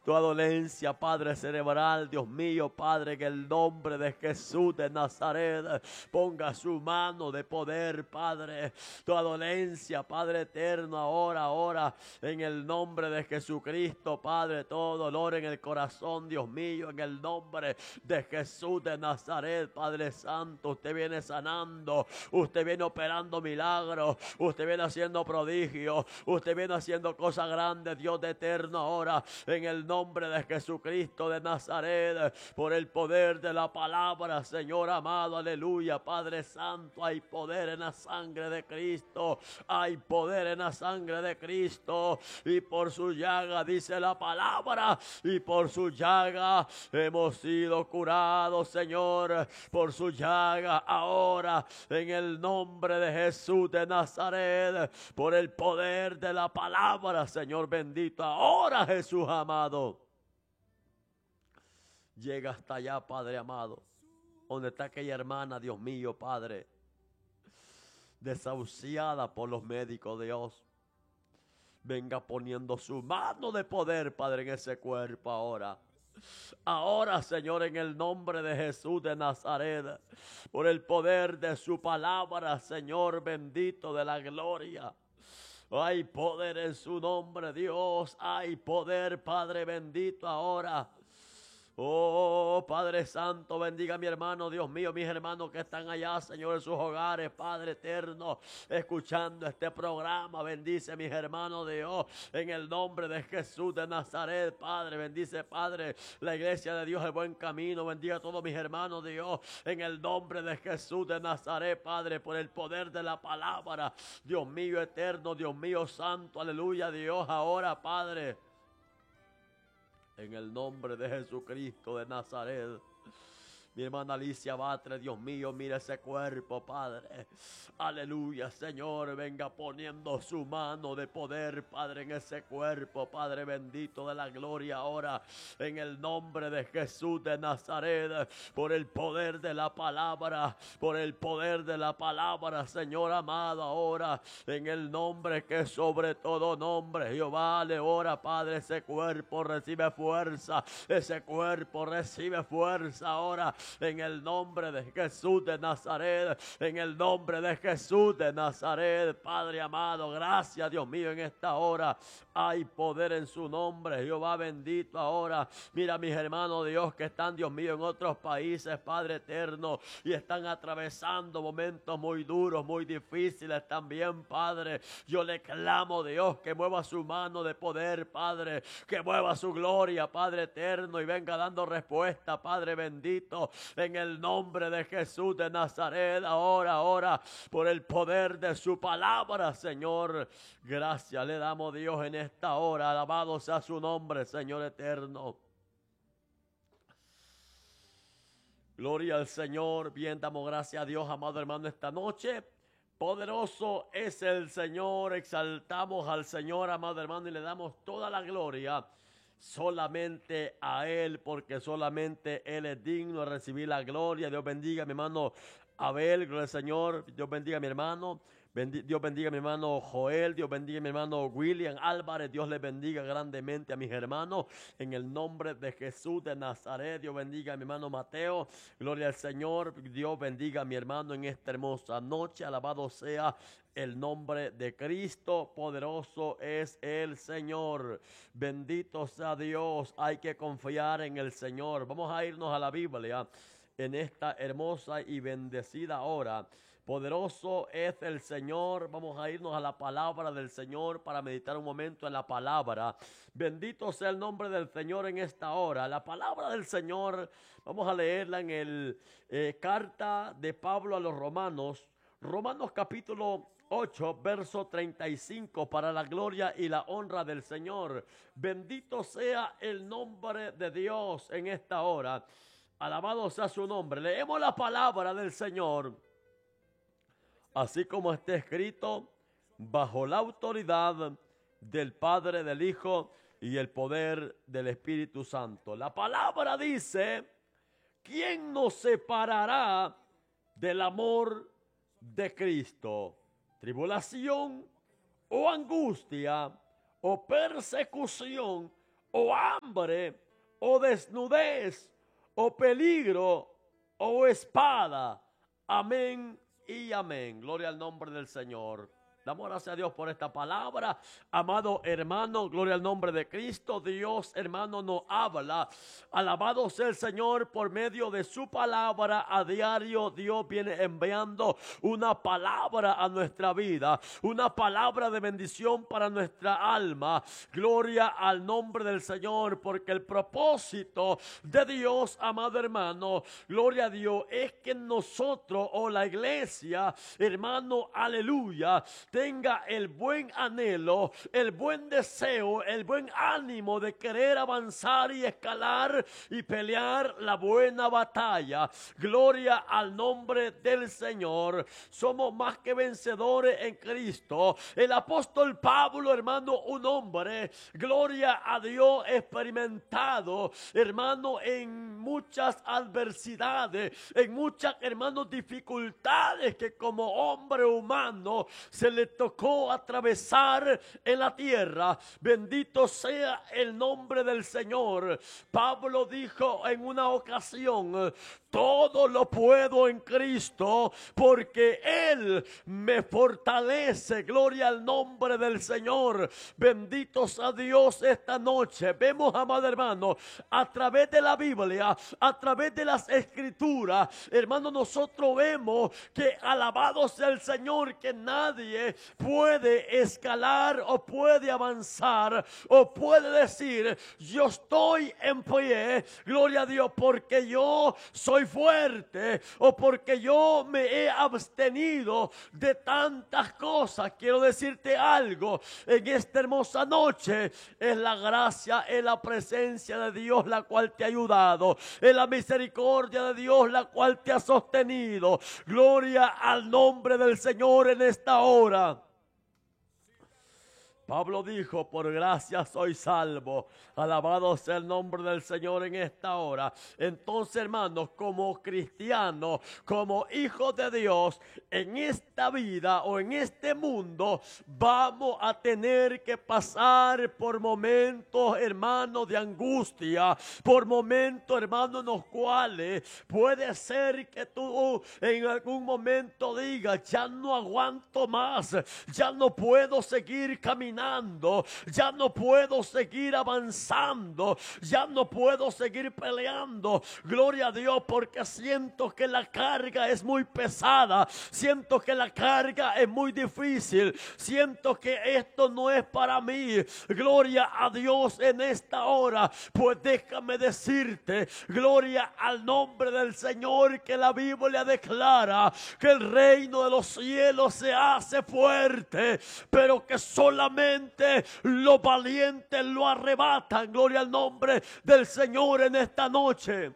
toda dolencia, Padre cerebral, Dios mío, Padre, que el nombre de Jesús de Nazaret ponga su mano de poder, Padre. Toda dolencia, Padre eterno, ahora, en el nombre de Jesucristo, Padre, todo dolor en el corazón, Dios mío, en el nombre de Jesús de Nazaret, Padre Santo, usted viene sanando, usted viene operando milagros, usted viene haciendo prodigios, usted viene haciendo cosas grandes, Dios de eterno, ahora, en el nombre de Jesucristo de Nazaret, por el poder de la palabra, Señor amado, aleluya, Padre Santo, hay poder en la sangre de Cristo, hay poder en la sangre de Cristo, y por su llaga, dice la palabra, y por su llaga hemos sido curados, Señor, por su llaga, ahora, en el nombre de Jesús de Nazaret, por el poder de la palabra, Señor bendito, ahora Jesús amado, llega hasta allá, Padre amado, donde está aquella hermana, Dios mío, Padre, desahuciada por los médicos, Dios. Venga poniendo su mano de poder, Padre, en ese cuerpo ahora. Ahora, Señor, en el nombre de Jesús de Nazaret, por el poder de su palabra, Señor bendito de la gloria. Hay poder en su nombre, Dios. Hay poder, Padre bendito, ahora. Oh, Padre Santo, bendiga a mi hermano, Dios mío, mis hermanos que están allá, Señor, en sus hogares, Padre eterno, escuchando este programa. Bendice a mis hermanos, Dios, en el nombre de Jesús de Nazaret, Padre. Bendice, Padre, la iglesia de Dios, el buen camino. Bendiga a todos mis hermanos, Dios, en el nombre de Jesús de Nazaret, Padre, por el poder de la palabra. Dios mío eterno, Dios mío santo, aleluya, Dios, ahora, Padre, en el nombre de Jesucristo de Nazaret. Mi hermana Alicia Batre, Dios mío, mira ese cuerpo, Padre. Aleluya, Señor, venga poniendo su mano de poder, Padre, en ese cuerpo, Padre bendito de la gloria, ahora, en el nombre de Jesús de Nazaret, por el poder de la palabra, por el poder de la palabra, Señor amado, ahora, en el nombre que es sobre todo nombre, Jehová, le ora, Padre, ese cuerpo recibe fuerza, ese cuerpo recibe fuerza ahora, en el nombre de Jesús de Nazaret, en el nombre de Jesús de Nazaret, Padre amado, gracias, Dios mío, en esta hora hay poder en su nombre, Jehová bendito ahora. Mira mis hermanos, Dios, que están, Dios mío, en otros países, Padre eterno, y están atravesando momentos muy duros, muy difíciles también, Padre. Yo le clamo, Dios, que mueva su mano de poder, Padre, que mueva su gloria, Padre eterno, y venga dando respuesta, Padre bendito, en el nombre de Jesús de Nazaret, ahora, por el poder de su palabra, Señor. Gracias le damos, Dios, en esta hora. Alabado sea su nombre, Señor eterno. Gloria al Señor. Bien, damos gracias a Dios, amado hermano, esta noche. Poderoso es el Señor. Exaltamos al Señor, amado hermano, y le damos toda la gloria solamente a Él, porque solamente Él es digno de recibir la gloria. Dios bendiga a mi hermano Abel, gloria al Señor. Dios bendiga a mi hermano. Dios bendiga a mi hermano Joel, Dios bendiga a mi hermano William Álvarez, Dios les bendiga grandemente a mis hermanos, en el nombre de Jesús de Nazaret. Dios bendiga a mi hermano Mateo, gloria al Señor. Dios bendiga a mi hermano en esta hermosa noche, alabado sea el nombre de Cristo, poderoso es el Señor, bendito sea Dios. Hay que confiar en el Señor. Vamos a irnos a la Biblia en esta hermosa y bendecida hora. Poderoso es el Señor. Vamos a irnos a la palabra del Señor para meditar un momento en la palabra. Bendito sea el nombre del Señor en esta hora. La palabra del Señor, vamos a leerla en el carta de Pablo a los Romanos. Romanos capítulo 8, verso 35, para la gloria y la honra del Señor. Bendito sea el nombre de Dios en esta hora. Alabado sea su nombre. Leemos la palabra del Señor, así como está escrito, bajo la autoridad del Padre, del Hijo y el poder del Espíritu Santo. La palabra dice, ¿quién nos separará del amor de Cristo? ¿Tribulación o angustia o persecución o hambre, o desnudez, o peligro, o espada. Amén y amén. Gloria al nombre del Señor. Damos gracias a Dios por esta palabra. Amado hermano, gloria al nombre de Cristo. Dios, hermano, nos habla. Alabado sea el Señor por medio de su palabra. A diario Dios viene enviando una palabra a nuestra vida. Una palabra de bendición para nuestra alma. Gloria al nombre del Señor, porque el propósito de Dios, amado hermano, gloria a Dios, es que nosotros o la iglesia, hermano, aleluya, tenga el buen anhelo, el buen deseo, el buen ánimo de querer avanzar y escalar y pelear la buena batalla. Gloria al nombre del Señor. Somos más que vencedores en Cristo. El apóstol Pablo, hermano, un hombre, gloria a Dios, experimentado, hermano, en muchas adversidades, en muchas, hermanos, dificultades que como hombre humano se le tocó atravesar en la tierra. Bendito sea el nombre del Señor. Pablo dijo en una ocasión: todo lo puedo en Cristo porque Él me fortalece. Gloria al nombre del Señor. Bendito sea Dios esta noche. Vemos, amado hermano, a través de la Biblia, a través de las Escrituras, hermano, nosotros vemos que alabado sea el Señor, que nadie puede escalar o puede avanzar o puede decir: yo estoy en pie, gloria a Dios, porque yo soy fuerte o porque yo me he abstenido de tantas cosas. Quiero decirte algo en esta hermosa noche: es la gracia, es la presencia de Dios la cual te ha ayudado, es la misericordia de Dios la cual te ha sostenido. Gloria al nombre del Señor en esta hora. Pablo dijo: por gracia soy salvo. Alabado sea el nombre del Señor en esta hora. Entonces, hermanos, como cristianos, como hijos de Dios, en esta vida o en este mundo vamos a tener que pasar por momentos, hermanos, de angustia, por momentos, hermanos, en los cuales puede ser que tú en algún momento digas: ya no aguanto más, ya no puedo seguir caminando, ya no puedo seguir avanzando, ya no puedo seguir peleando. Gloria a Dios, porque siento que la carga es muy pesada, siento que la carga es muy difícil, siento que esto no es para mí. Gloria a Dios en esta hora. Pues déjame decirte, gloria al nombre del Señor, que la Biblia declara que el reino de los cielos se hace fuerte, pero que solamente los valientes lo arrebatan. Gloria al nombre del Señor en esta noche.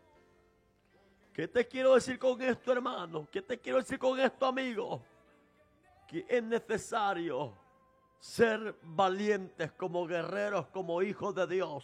¿Qué te quiero decir con esto, hermano? ¿Qué te quiero decir con esto, amigo? Que es necesario ser valientes como guerreros, como hijos de Dios.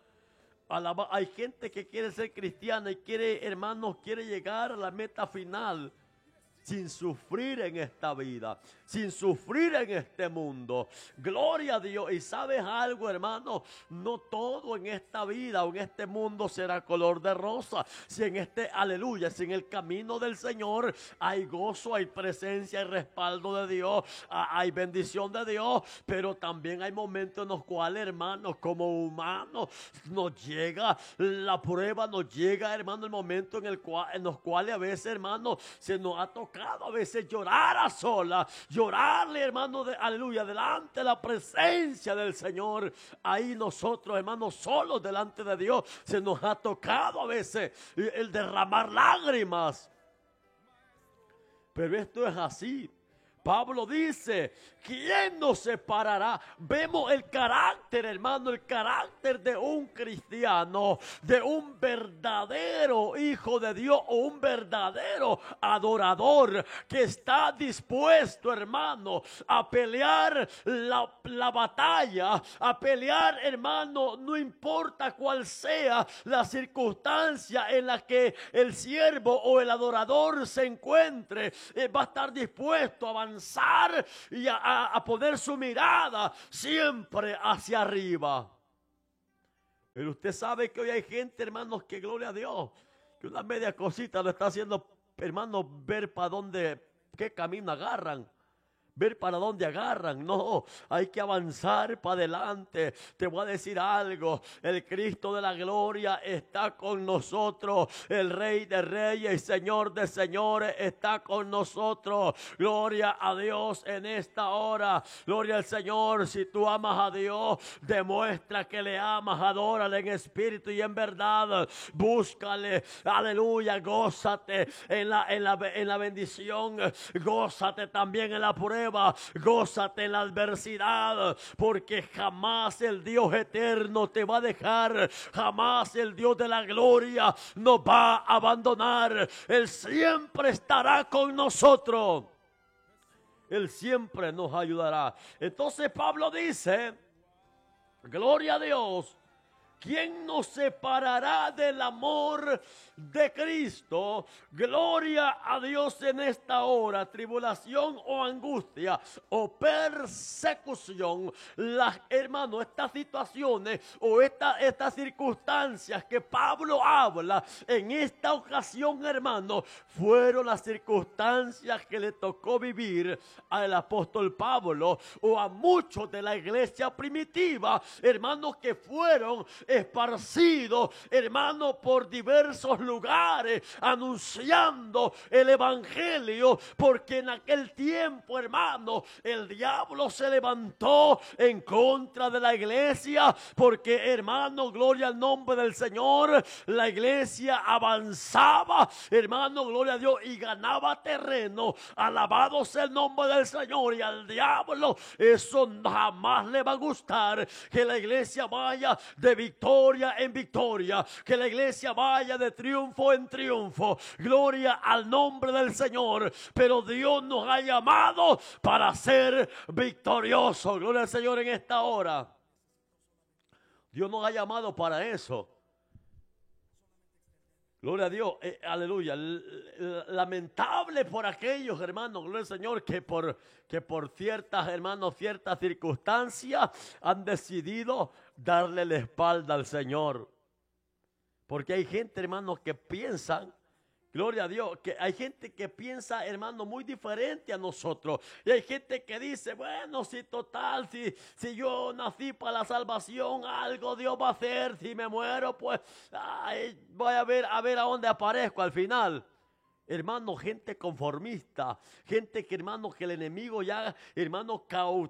Hay gente que quiere ser cristiana y quiere, hermanos, quiere llegar a la meta final sin sufrir en esta vida, sin sufrir en este mundo. Gloria a Dios. Y sabes algo, hermano, no todo en esta vida o en este mundo será color de rosa. Si en este, aleluya, si en el camino del Señor hay gozo, hay presencia, hay respaldo de Dios, hay bendición de Dios, pero también hay momentos en los cuales, hermanos, como humanos, nos llega la prueba, nos llega, hermano, el momento en los cuales a veces, hermano, se nos ha tocado a veces llorar a solas, llorarle, hermano, aleluya, delante de la presencia del Señor. Ahí nosotros, hermanos, solos delante de Dios, se nos ha tocado a veces el derramar lágrimas. Pero esto es así. Pablo dice: ¿quién nos separará? Vemos el carácter, hermano, el carácter de un cristiano, de un verdadero hijo de Dios o un verdadero adorador que está dispuesto, hermano, a pelear la batalla, a pelear, hermano, no importa cuál sea la circunstancia en la que el siervo o el adorador se encuentre, va a estar dispuesto a avanzar y a poner su mirada siempre hacia arriba. Pero usted sabe que hoy hay gente, hermanos, que gloria a Dios, que una media cosita lo está haciendo, hermanos, ver para dónde, qué camino agarran. Ver para dónde agarran. No, hay que avanzar para adelante. Te voy a decir algo. El Cristo de la gloria está con nosotros. El Rey de reyes y Señor de señores está con nosotros. Gloria a Dios en esta hora. Gloria al Señor. Si tú amas a Dios, demuestra que le amas. Adórale en espíritu y en verdad. Búscale. Aleluya. Gózate en la bendición. Gózate también en la prueba. Gózate en la adversidad, porque jamás el Dios eterno te va a dejar, jamás el Dios de la gloria nos va a abandonar. Él siempre estará con nosotros. Él siempre nos ayudará. Entonces Pablo dice, gloria a Dios. ¿Quién nos separará del amor de Cristo? Gloria a Dios en esta hora. Tribulación o angustia o persecución. Hermano, estas situaciones o estas circunstancias que Pablo habla en esta ocasión, hermano, fueron las circunstancias que le tocó vivir al apóstol Pablo o a muchos de la iglesia primitiva, hermanos, que fueron esparcidos, hermano, por diversos lugares, anunciando el evangelio, porque en aquel tiempo, hermano, el diablo se levantó en contra de la iglesia, porque, hermano, gloria al nombre del Señor, la iglesia avanzaba, hermano, gloria a Dios, y ganaba terreno. Alabado sea el nombre del Señor. Y al diablo eso jamás le va a gustar, que la iglesia vaya de victoria en victoria, que la iglesia vaya de triunfo en triunfo. Gloria al nombre del Señor. Pero Dios nos ha llamado para ser victoriosos. Gloria al Señor en esta hora. Dios nos ha llamado para eso. Gloria a Dios, aleluya. Lamentable por aquellos, hermanos, gloria al Señor, que por ciertas, hermanos, ciertas circunstancias han decidido darle la espalda al Señor. Porque hay gente, hermanos, que piensan, gloria a Dios, que hay gente que piensa, hermano, muy diferente a nosotros. Y hay gente que dice, bueno, si total, si yo nací para la salvación, algo Dios va a hacer. Si me muero, pues voy a ver a dónde aparezco al final. Hermano, gente conformista, gente que, hermano, que el enemigo ya, hermano,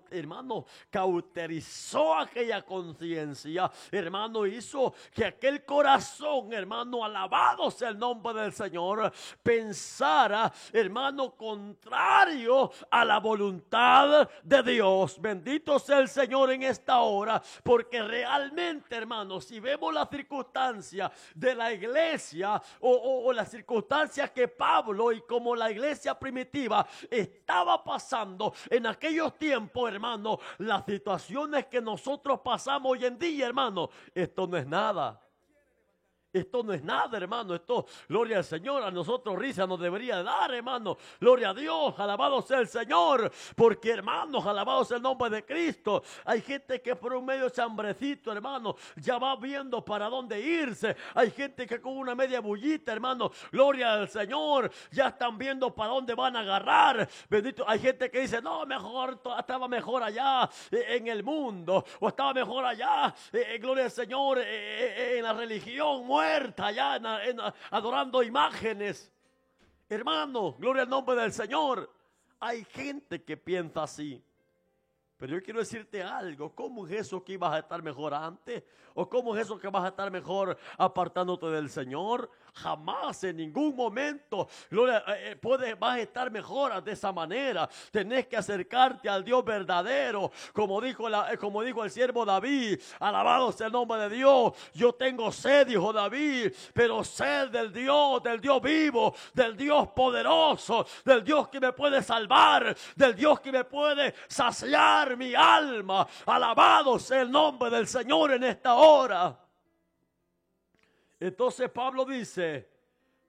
cauterizó aquella conciencia, hermano, hizo que aquel corazón, hermano, alabado sea el nombre del Señor, pensara, hermano, contrario a la voluntad de Dios. Bendito sea el Señor en esta hora, porque realmente, hermano, si vemos las circunstancias de la iglesia o las circunstancias que Pablo y como la iglesia primitiva estaba pasando en aquellos tiempos, hermano, las situaciones que nosotros pasamos hoy en día, hermano, esto no es nada. Esto no es nada, hermano. Esto, gloria al Señor, a nosotros risa nos debería dar, hermano. Gloria a Dios, alabado sea el Señor. Porque, hermanos, alabado sea el nombre de Cristo. Hay gente que por un medio chambrecito, hermano, ya va viendo para dónde irse. Hay gente que con una media bullita, hermano, gloria al Señor, ya están viendo para dónde van a agarrar. Bendito. Hay gente que dice, no, mejor, estaba mejor allá en el mundo. O estaba mejor allá, gloria al Señor, en la religión muerta allá adorando imágenes. Hermano, gloria al nombre del Señor. Hay gente que piensa así. Pero yo quiero decirte algo. ¿Cómo es eso que ibas a estar mejor antes? ¿O cómo es eso que vas a estar mejor apartándote del Señor? Jamás, en ningún momento vas a estar mejor de esa manera. Tenés que acercarte al Dios verdadero. Como dijo el siervo David. Alabado sea el nombre de Dios. Yo tengo sed, dijo David, pero sed del Dios vivo, del Dios poderoso, del Dios que me puede salvar, del Dios que me puede saciar mi alma. Alabado sea el nombre del Señor en esta hora. Entonces Pablo dice,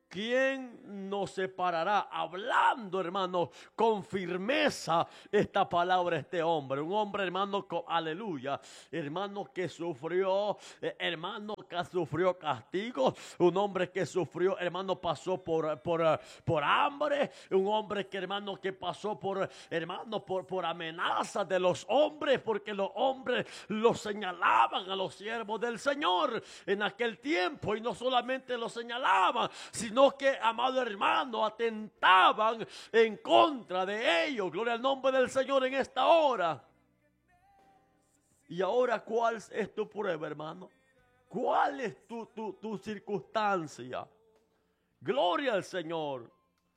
¿Quién nos separará? Hablando, hermano, con firmeza esta palabra, este hombre. Un hombre, hermano, aleluya. Hermano que sufrió, castigo. Un hombre que sufrió, hermano, pasó por hambre. Un hombre que, hermano, que pasó por amenazas de los hombres. Porque los hombres los señalaban a los siervos del Señor en aquel tiempo. Y no solamente los señalaban, sino que, amado hermano, atentaban en contra de ellos. Gloria al nombre del Señor en esta hora. Y ahora, ¿cuál es tu prueba, hermano? ¿Cuál es tu circunstancia? Gloria al Señor.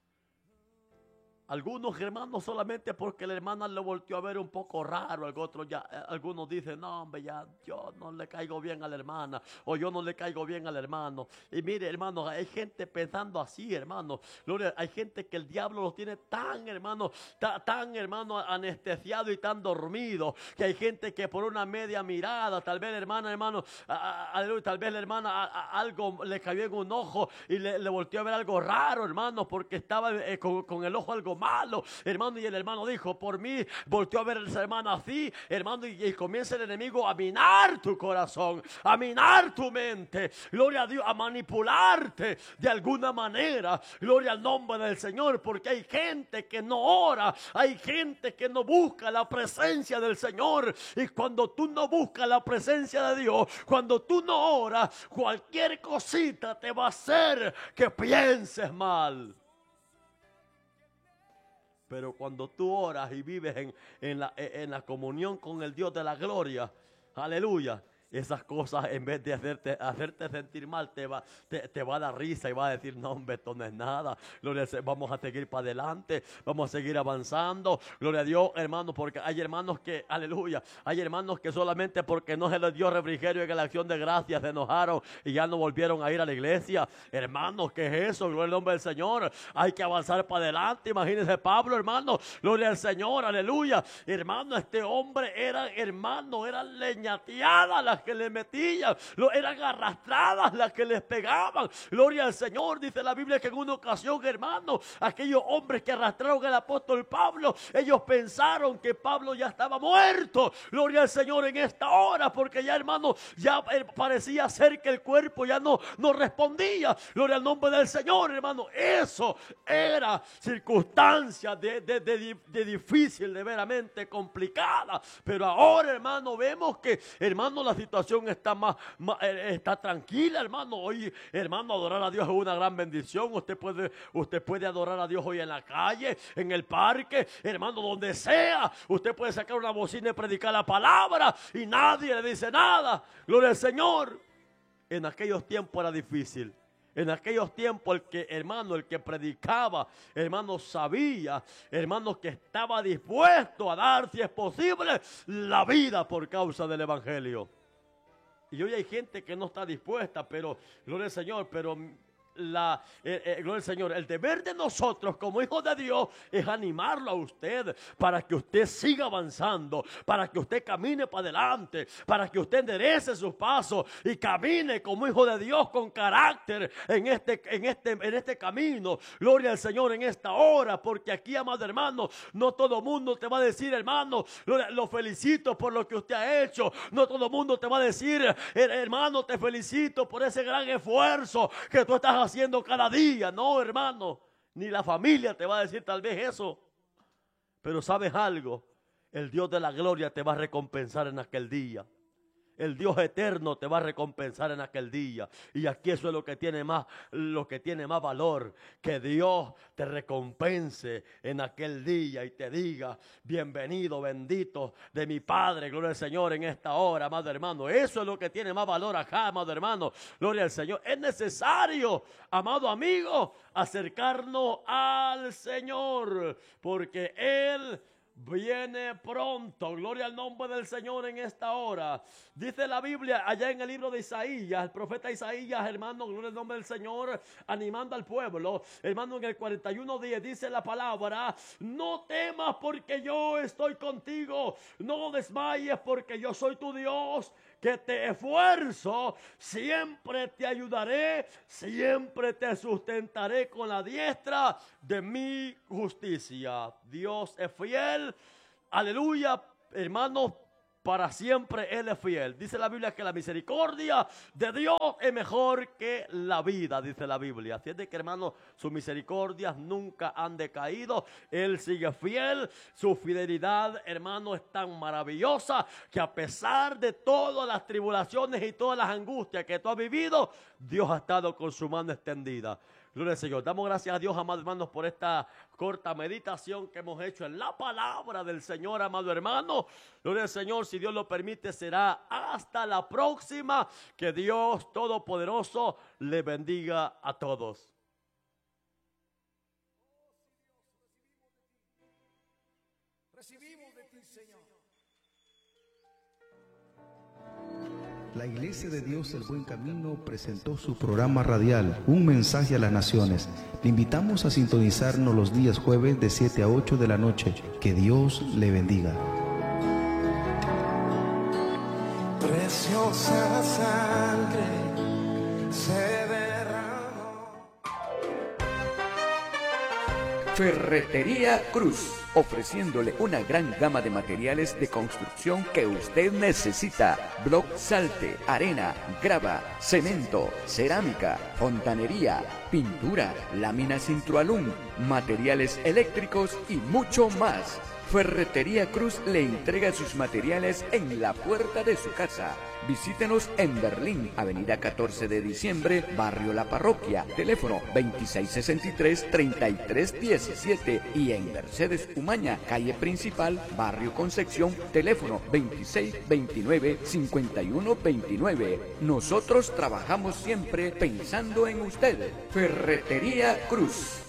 Algunos hermanos solamente porque la hermana le volteó a ver un poco raro, algunos dicen, no hombre, ya yo no le caigo bien a la hermana, o yo no le caigo bien al hermano. Y mire, hermano, hay gente pensando así, hermano. Hay gente que el diablo los tiene tan, hermano, anestesiado y tan dormido, que hay gente que por una media mirada, tal vez tal vez la hermana algo le cayó en un ojo y le volteó a ver algo raro, hermano, porque estaba con el ojo algo malo, hermano, y el hermano dijo, por mí volteó a ver a esa hermana así, hermano, y comienza el enemigo a minar tu corazón, a minar tu mente, gloria a Dios, a manipularte de alguna manera, gloria al nombre del Señor, porque hay gente que no ora, hay gente que no busca la presencia del Señor, y cuando tú no buscas la presencia de Dios, cuando tú no oras, cualquier cosita te va a hacer que pienses mal. Pero cuando tú oras y vives en la comunión con el Dios de la gloria, aleluya, esas cosas, en vez de hacerte sentir mal, te va a dar risa y va a decir, no hombre, esto no es nada, gloria a Dios, vamos a seguir para adelante, vamos a seguir avanzando, gloria a Dios, hermanos, porque hay hermanos que, aleluya, hay hermanos que solamente porque no se les dio refrigerio en la acción de gracias se enojaron y ya no volvieron a ir a la iglesia. Hermanos, ¿qué es eso? Gloria al nombre del Señor, hay que avanzar para adelante. Imagínense Pablo, hermano, gloria al Señor, aleluya, hermano, este hombre era leñateada las que le metían, eran arrastradas las que les pegaban, gloria al Señor. Dice la Biblia que en una ocasión, hermano, aquellos hombres que arrastraron al apóstol Pablo, ellos pensaron que Pablo ya estaba muerto, gloria al Señor en esta hora, porque ya, hermano, ya parecía ser que el cuerpo ya no respondía, gloria al nombre del Señor, hermano. Eso era circunstancia de difícil, de veramente complicada, pero ahora, hermano, vemos que, hermano, la situación está tranquila, hermano. Hoy, hermano, adorar a Dios es una gran bendición. Usted puede adorar a Dios hoy en la calle, en el parque, hermano, donde sea. Usted puede sacar una bocina y predicar la palabra y nadie le dice nada. Gloria al Señor. En aquellos tiempos era difícil. En aquellos tiempos el que predicaba, hermano, sabía, hermano, que estaba dispuesto a dar, si es posible, la vida por causa del evangelio. Y hoy hay gente que no está dispuesta, pero, gloria al Señor, pero gloria al Señor, el deber de nosotros como hijos de Dios es animarlo a usted para que usted siga avanzando, para que usted camine para adelante, para que usted enderece sus pasos y camine como hijo de Dios con carácter en este camino. Gloria al Señor en esta hora, porque aquí, amado hermano, no todo mundo te va a decir, hermano, lo felicito por lo que usted ha hecho. No todo mundo te va a decir, hermano, te felicito por ese gran esfuerzo que tú estás haciendo cada día. No, hermano, ni la familia te va a decir tal vez eso. Pero ¿sabes algo? El Dios de la gloria te va a recompensar en aquel día. El Dios eterno te va a recompensar en aquel día. Y aquí eso es lo que tiene más valor. Que Dios te recompense en aquel día y te diga, bienvenido, bendito de mi Padre, gloria al Señor en esta hora, amado hermano. Eso es lo que tiene más valor acá, amado hermano. Gloria al Señor. Es necesario, amado amigo, acercarnos al Señor, porque Él viene pronto. Gloria al nombre del Señor en esta hora. Dice la Biblia allá en el libro de Isaías, el profeta Isaías, hermano, gloria al nombre del Señor, animando al pueblo, hermano, en el 41:10 dice la palabra: no temas porque yo estoy contigo, no desmayes porque yo soy tu Dios, que te esfuerzo, siempre te ayudaré, siempre te sustentaré con la diestra de mi justicia. Dios es fiel, aleluya, hermanos. Para siempre Él es fiel. Dice la Biblia que la misericordia de Dios es mejor que la vida, dice la Biblia. Así es de que, hermanos, sus misericordias nunca han decaído. Él sigue fiel. Su fidelidad, hermanos, es tan maravillosa que a pesar de todas las tribulaciones y todas las angustias que tú has vivido, Dios ha estado con su mano extendida. Gloria al Señor. Damos gracias a Dios, amados hermanos, por esta corta meditación que hemos hecho en la palabra del Señor, amado hermano. Gloria al Señor. Si Dios lo permite, será hasta la próxima. Que Dios Todopoderoso le bendiga a todos. Recibimos de ti, Señor. La Iglesia de Dios El Buen Camino presentó su programa radial, Un Mensaje a las Naciones. Le invitamos a sintonizarnos los días jueves de 7 a 8 de la noche. Que Dios le bendiga. Preciosa sangre se derramó. Ferretería Cruz, ofreciéndole una gran gama de materiales de construcción que usted necesita: bloc, salte, arena, grava, cemento, cerámica, fontanería, pintura, láminas Intrualum, materiales eléctricos y mucho más. Ferretería Cruz le entrega sus materiales en la puerta de su casa. Visítenos en Berlín, avenida 14 de diciembre, barrio La Parroquia, teléfono 2663-3317, y en Mercedes Umaña, calle principal, barrio Concepción, teléfono 2629-5129. Nosotros trabajamos siempre pensando en usted. Ferretería Cruz.